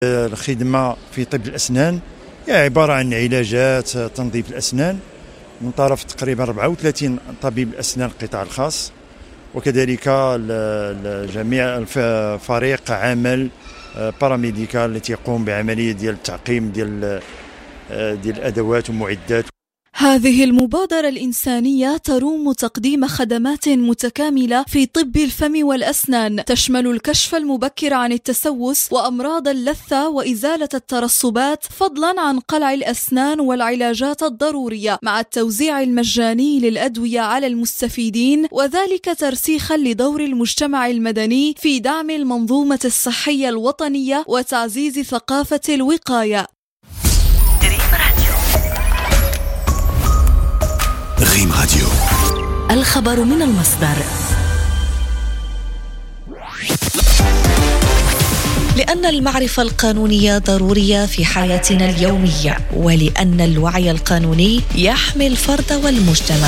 الخدمة في طب الأسنان هي عبارة عن علاجات تنظيف الأسنان من طرف تقريبا 34 طبيب الأسنان القطاع الخاص، وكذلك جميع فريق عمل باراميديكال التي يقوم بعملية ديال التعقيم ديال الأدوات ومعدات. هذه المبادرة الإنسانية تروم تقديم خدمات متكاملة في طب الفم والأسنان، تشمل الكشف المبكر عن التسوس وأمراض اللثة وإزالة الترسبات، فضلا عن قلع الأسنان والعلاجات الضرورية، مع التوزيع المجاني للأدوية على المستفيدين، وذلك ترسيخا لدور المجتمع المدني في دعم المنظومة الصحية الوطنية وتعزيز ثقافة الوقاية. ريم راديو، الخبر من المصدر. لأن المعرفة القانونية ضرورية في حياتنا اليومية، ولأن الوعي القانوني يحمي الفرد والمجتمع.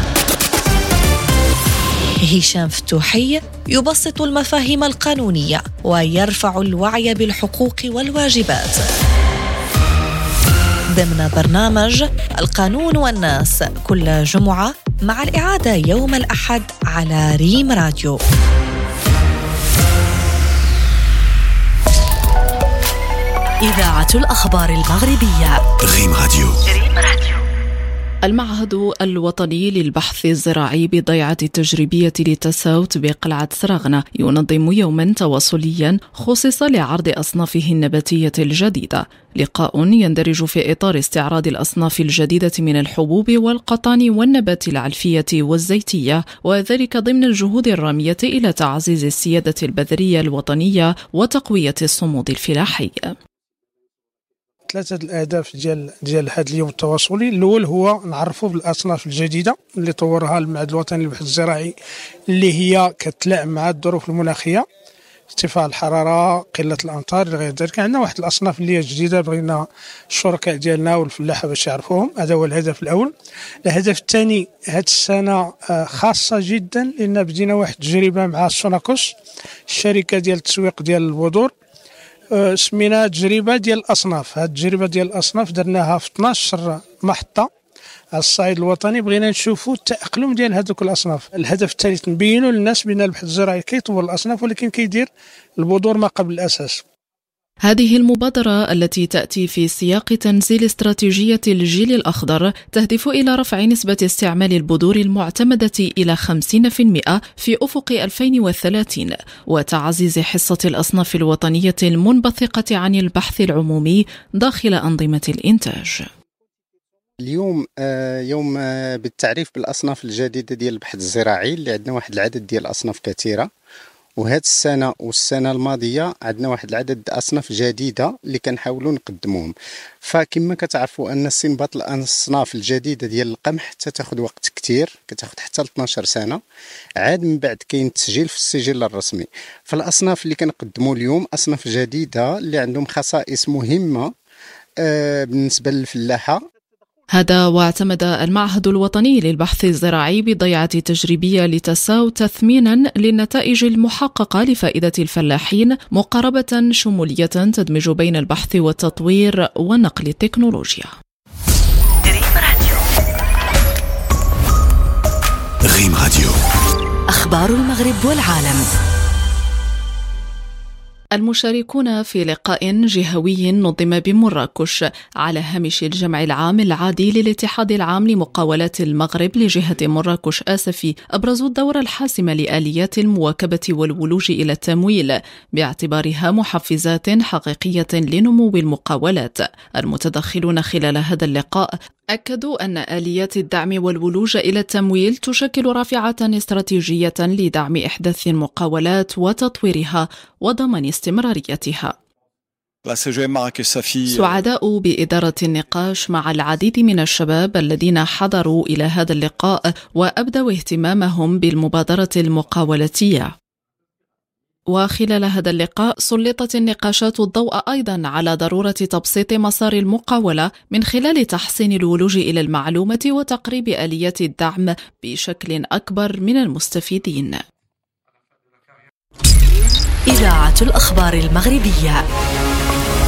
هشام فتوحي يبسط المفاهيم القانونية ويرفع الوعي بالحقوق والواجبات ضمن برنامج القانون والناس كل جمعة، مع الإعادة يوم الأحد على ريم راديو. إذاعة الأخبار المغربية، ريم راديو. المعهد الوطني للبحث الزراعي بضيعة التجريبية لتساوت بقلعة سراغنة ينظم يوما تواصليا خصص لعرض أصنافه النباتية الجديدة، لقاء يندرج في إطار استعراض الأصناف الجديدة من الحبوب والقطان والنبات العلفية والزيتية، وذلك ضمن الجهود الرامية إلى تعزيز السيادة البذرية الوطنية وتقوية الصمود الفلاحي. ثلاثة الأهداف ديال هذا اليوم التواصلي. الأول هو نعرفوا بالأصناف الجديدة اللي طورها المعهد الوطني للبحث الزراعي، اللي هي كتلائم مع الظروف المناخية، ارتفاع الحرارة، قلة الأمطار إلى غير ذلك. عندنا واحد الأصناف اللي هي جديدة، بغينا الشركاء ديالنا والفلاحة باش يعرفوهم. هذا هو الهدف الأول. الهدف الثاني، هذه السنة خاصة جدا لأن بدينا واحد التجربة مع سوناكوس، الشركة ديال التسويق ديال البذور، سمينا تجربة ديال الأصناف. هذه التجربة ديال الأصناف درناها في 12 محطة على الصعيد الوطني، بغينا نشوفوا التأقلم ديال هذوك الأصناف. الهدف الثالث نبينوا للناس بأن البحث الزراعي كيطور الأصناف ولكن كيدير البذور ما قبل الأساس. هذه المبادرة التي تأتي في سياق تنزيل استراتيجية الجيل الأخضر تهدف إلى رفع نسبة استعمال البذور المعتمدة إلى 50% في أفق 2030، وتعزيز حصة الأصناف الوطنية المنبثقة عن البحث العمومي داخل أنظمة الإنتاج. اليوم يوم بالتعريف بالأصناف الجديدة ديال البحث الزراعي، اللي عندنا واحد العدد ديال الأصناف كثيرة، وهذه السنة والسنة الماضية عندنا واحد العدد أصناف جديدة اللي كنحاولوا نقدموهم. فكما كتعرفوا أن استنباط الأصناف الجديدة ديال القمح تاخذ وقت كتير، كتاخذ حتى 12 سنة، عاد من بعد كاين التسجيل في السجل الرسمي. فالأصناف اللي كنقدموا اليوم أصناف جديدة اللي عندهم خصائص مهمة بالنسبة للفلاحة. هذا واعتمد المعهد الوطني للبحث الزراعي بضيعة تجريبية لتساو تثمينا للنتائج المحققة لفائدة الفلاحين، مقاربة شمولية تدمج بين البحث والتطوير ونقل التكنولوجيا. ريم راديو، أخبار المغرب والعالم. المشاركون في لقاء جهوي نظم بمراكش على هامش الجمع العام العادي للاتحاد العام لمقاولات المغرب لجهة مراكش آسفي أبرزوا الدور الحاسم لآليات المواكبة والولوج إلى التمويل باعتبارها محفزات حقيقية لنمو المقاولات. المتدخلون خلال هذا اللقاء أكدوا أن آليات الدعم والولوج إلى التمويل تشكل رافعة استراتيجية لدعم إحداث المقاولات وتطويرها وضمان استمراريتها. سعداء بإدارة النقاش مع العديد من الشباب الذين حضروا إلى هذا اللقاء وأبدوا اهتمامهم بالمبادرة المقاولاتية. وخلال هذا اللقاء سلطت النقاشات الضوء أيضا على ضرورة تبسيط مسار المقاولة من خلال تحسين الولوج إلى المعلومة وتقريب آليات الدعم بشكل أكبر من المستفيدين. إذاعة الأخبار المغربية.